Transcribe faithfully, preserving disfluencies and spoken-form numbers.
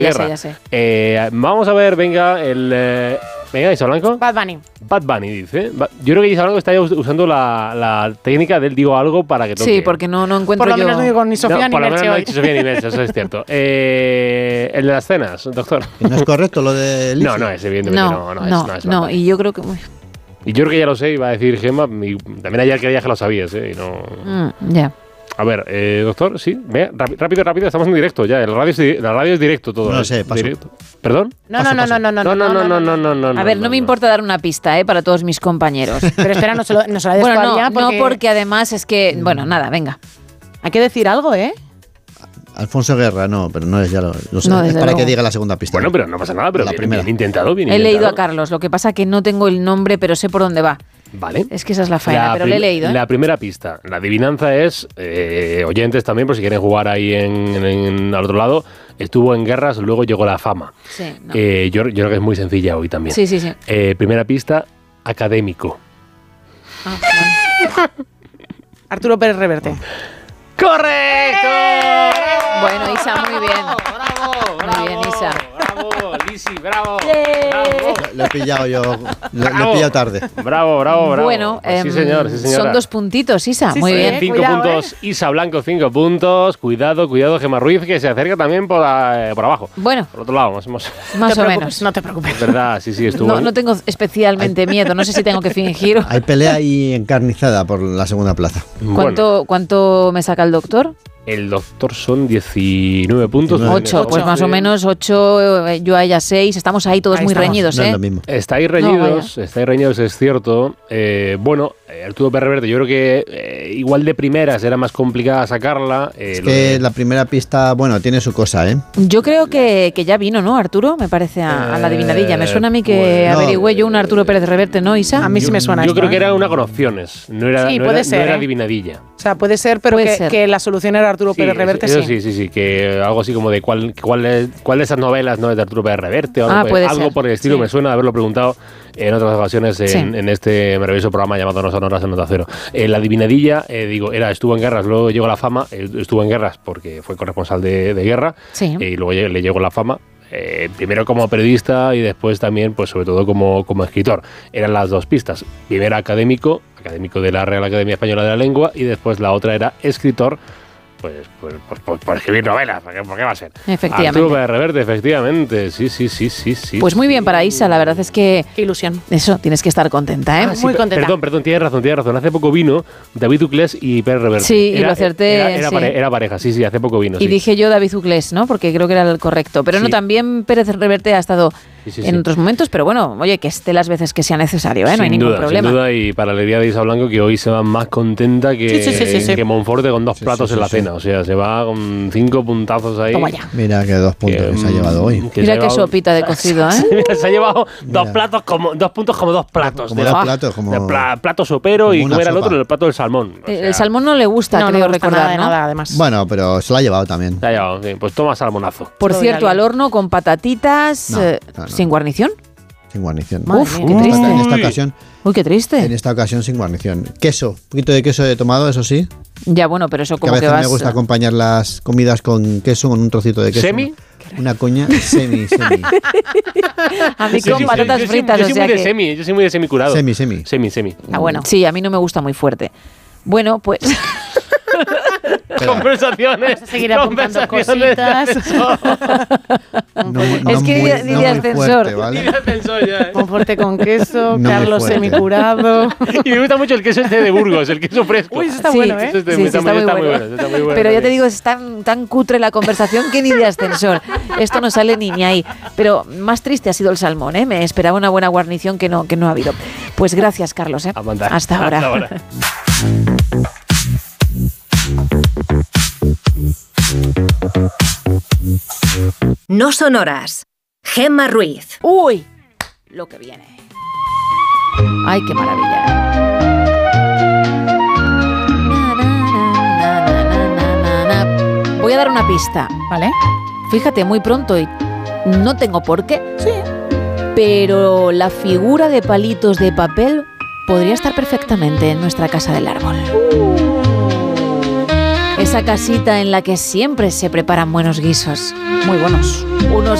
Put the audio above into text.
Ya sé, ya sé. Eh, vamos a ver, venga, el... Eh, venga, Isa Blanco. Bad Bunny. Bad Bunny, dice. Yo creo que Isa Blanco está usando la, la técnica del digo algo para que toque. Sí, porque no, no encuentro yo... Por lo yo... menos no digo ni Sofía no, ni Merche no hoy. Ni Sofía ni Merche, eso es cierto. Eh, el de las cenas, doctor. ¿No es correcto lo de Lizzy? No, no es, evidentemente no. No, No, no, es, no, es no y yo creo que... Y yo creo que ya lo sé, iba a decir Gemma. Y también ayer creía que lo sabías, ¿eh? Y no... Mm, ya. A ver, eh, doctor, sí, venga, rápido, rápido, estamos en directo ya. El radio es, la radio es directo todo. No lo sé, paso. Directo. ¿Perdón? No, no, no, no, no, no, no, no, no, no, no, no, no. A ver, no me importa dar una pista, ¿eh? Para todos mis compañeros. Pero espera, no se, lo, no se la des bueno, todavía no, porque... no, porque además es que... Bueno, nada, venga. Hay que decir algo, ¿eh? Alfonso Guerra, no, pero no es ya lo, lo sé. No, es para luego. que diga la segunda pista. Bueno, pero no pasa nada, pero la bien, primera. bien intentado, bien He intentado. leído a Carlos, lo que pasa que no tengo el nombre, pero sé por dónde va. Vale. Es que esa es la faena, la pero prim- le he leído. ¿eh? La primera pista, la adivinanza es, eh, oyentes también, por si quieren jugar ahí en, en, en al otro lado, estuvo en guerras, luego llegó la fama. Sí, no. eh, yo, yo creo que es muy sencilla hoy también. Sí, sí, sí. Eh, primera pista, académico. Ah, bueno. Arturo Pérez Reverte. ¡Correcto! Bueno, Isa, muy bien. Bravo, Muy bien, Isa. Bravo, Lizzy, bravo. Yeah. bravo. Lo he pillado yo, lo, lo he pillado tarde. Bravo, bravo, bravo. Bueno, Pues sí, em, señor, sí, señora. son dos puntitos, Isa. Sí, muy sí, bien. eh. Cinco Cuidado, puntos, Isa Blanco, cinco puntos. Cuidado, cuidado, Gemma Ruiz, que se acerca también por, eh, por abajo. Bueno, Por otro lado, más, más. más te o preocupes, menos. No te preocupes. Es verdad, sí, sí, estuvo. No, no tengo especialmente miedo. No sé si tengo que fingir. o- Hay pelea ahí encarnizada por la segunda plaza. ¿Cuánto, Bueno, ¿Cuánto me saca el doctor? el doctor son diecinueve puntos. diecinueve. Ocho, pues más o menos ocho, eh, yo a ella seis. Estamos ahí todos Ahí muy estamos. reñidos, No ¿eh? es lo mismo. Estáis reñidos, estáis reñidos, es cierto. Eh, bueno, eh, Arturo Pérez Reverte, yo creo que eh, igual de primeras era más complicada sacarla. Eh, Es lo que de- la primera pista, bueno, tiene su cosa, ¿eh? Yo creo que, que ya vino, ¿no, Arturo? Me parece a, a la adivinadilla. Me suena a mí que pues, no, averigüé yo un Arturo Pérez Reverte, ¿no, Isa? A mí sí me suena Yo esto, creo que ¿eh? era una con opciones, no era, Sí, no puede era, ser, no era ¿eh? adivinadilla. O sea, puede ser, pero Puede que, ser. que la solución era Arturo Sí, Pérez Reverte, eso sí. sí, sí, sí, que algo así como de cuál, cuál, es, cuál de esas novelas no es de Arturo Pérez Reverte o algo, Ah, pues, puede algo ser, por el estilo, sí. me suena de haberlo preguntado en otras ocasiones en, Sí. en este maravilloso programa llamado No Sonoras en Nota Cero. Eh, la adivinadilla, eh, digo, era estuvo en guerras, luego llegó la fama, eh, estuvo en guerras porque fue corresponsal de, de guerra Sí. eh, y luego lle- le llegó la fama. Eh, primero como periodista y después también, pues sobre todo como, como escritor. Eran las dos pistas. Primero académico, académico de la Real Academia Española de la Lengua, y después la otra era escritor, pues, pues, pues, pues por escribir novelas. ¿Por qué, por qué va a ser? Efectivamente. Arturo Pérez Reverte, efectivamente. Sí, sí, sí, sí, sí. Pues muy bien para Isa, la verdad es que Qué ilusión. eso, tienes que estar contenta, ¿eh? Ah, sí, muy per- contenta. Perdón, perdón, tienes razón, tienes razón. Hace poco vino David Duclés y Pérez Reverte. Sí, y lo acerté, Era, era, sí. pare- era pareja, sí, sí, hace poco vino. Y sí. dije yo David Uclés, ¿no? Porque creo que era el correcto. Pero no, Sí. también Pérez Reverte ha estado Sí, sí, en sí. otros momentos, pero bueno, oye, que esté las veces que sea necesario, ¿eh? No hay Sin ningún duda, problema. Sin duda, y para la alegría de Isa Blanco, que hoy se va más contenta que, Sí, sí, sí, sí, sí. que Monforte con dos Sí, platos sí, en sí, la sí. cena. O sea, se va con cinco puntazos ahí. Toma ya. Mira que dos puntos que, se ha mm, llevado hoy. que se Mira ha qué llevado- sopita de cocido, ¿eh? Mira, se ha llevado dos Mira. platos como dos puntos como dos platos. Como de dos la- platos, como- de pla- plato sopero como y una cómo era el sopa. otro, el plato del salmón. O Eh, sea, el salmón no le gusta, No, no creo me gusta recordar, nada de ¿no? nada, además. Bueno, pero se lo ha llevado también. se ha llevado, sí, pues toma salmonazo. Por Todo cierto, ya al bien. horno con patatitas, No, eh, no, no. sin guarnición. Sin guarnición. Madre Uf, mía, qué En esta- triste. En esta Uy. ocasión, Uy, qué triste. en esta ocasión sin guarnición. Queso, un poquito de queso he tomado, eso sí. Ya, bueno, pero eso Que a como que veces vas... me gusta acompañar las comidas con queso, con un trocito de queso. ¿Semi? Una coña semi, semi. A mí Sí, con sí, patatas yo soy- fritas, yo o soy sea muy de que... semi, yo soy muy de semi curado. Semi, semi. Semi, semi. Ah, bueno. Sí, a mí no me gusta muy fuerte. Bueno, pues... Pero Conversaciones. Vamos a seguir apuntando conversaciones de cositas. ascensor. no, no Es que muy, ni de- ni no de muy ascensor. fuerte, ¿vale? Ni de ascensor ya, ¿eh? Monforte con queso, No muy Carlos fuerte. semicurado. Y me gusta mucho el queso este de Burgos, el queso fresco. Uy, eso está Sí, bueno, ¿eh? Eso este- Sí, sí, está, está muy, muy está muy bueno. bueno. Está muy bueno Pero ya te también. digo, es tan, tan cutre la conversación que ni de ascensor. Esto no sale ni, ni ahí. Pero más triste ha sido el salmón, ¿eh? Me esperaba una buena guarnición que no, que no ha habido. Pues gracias, Carlos, ¿eh? A mandar. Hasta ahora. Hasta ahora. No sonoras. Gemma Ruiz. ¡Uy! Lo que viene. ¡Ay, qué maravilla! Na, na, na, na, na, na, na. Voy a dar una pista. ¿Vale? Fíjate, muy pronto y no tengo por qué. Sí. Pero la figura de palitos de papel podría estar perfectamente en nuestra casa del árbol. Es esa casita en la que siempre se preparan buenos guisos. Muy buenos. Unos